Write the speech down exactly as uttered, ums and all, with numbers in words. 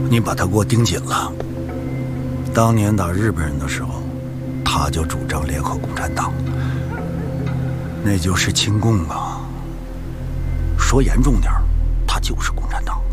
你把他给我盯紧了。当年打日本人的时候，他就主张联合共产党，那就是亲共啊。说严重点，他就是共产党。